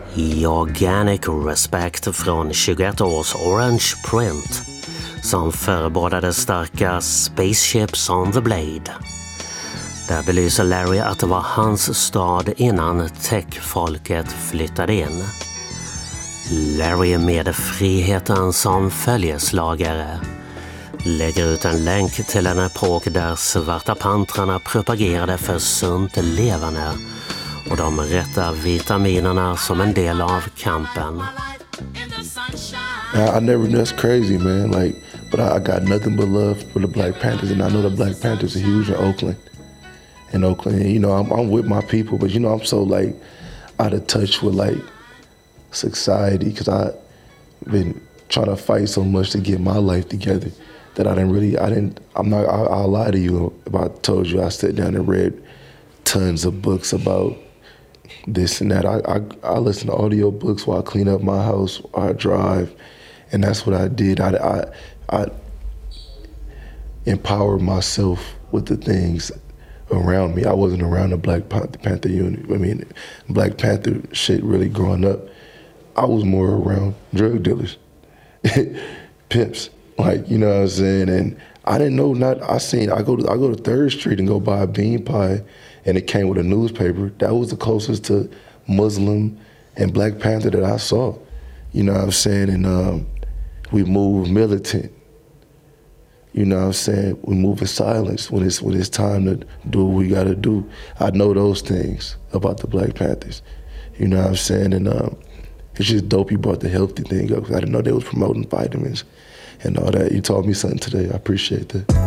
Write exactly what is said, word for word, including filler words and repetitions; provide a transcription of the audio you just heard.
I Organic Respect från tjugoett års Orange Print som förebådade starka Spaceships on the Blade. Där belyser Larry att det var hans stad innan tech-folket flyttade in. Larry med friheten som följeslagare lägger ut en länk till en epok där svarta pantrarna propagerade för sunt levande och de rätta vitaminerna som en del av kampen. I, I never, that's crazy, man. Like, but I, I got nothing but love for the Black Panthers, and I know the Black Panthers are huge in Oakland. In Oakland, and, you know, I'm, I'm with my people, but you know, I'm so like out of touch with like society because I've been trying to fight so much to get my life together that I didn't really, I didn't, I'm not, I, I'll lie to you if I told you I sat down and read tons of books about this and that. I, I, I listen to audio books while I clean up my house, while I drive, and that's what I did. I, I, I empowered myself with the things around me. I wasn't around the Black Panther unit. I mean, Black Panther shit really growing up. I was more around drug dealers, pimps, like, you know what I'm saying? And I didn't know, not, I seen, I go to, I go to third Street and go buy a bean pie and it came with a newspaper. That was the closest to Muslim and Black Panther that I saw, you know what I'm saying? And um, we moved militant. You know what I'm saying? We move in silence when it's when it's time to do what we gotta do. I know those things about the Black Panthers. You know what I'm saying? And um, it's just dope you brought the healthy thing up. I didn't know they was promoting vitamins and all that. You taught me something today. I appreciate that.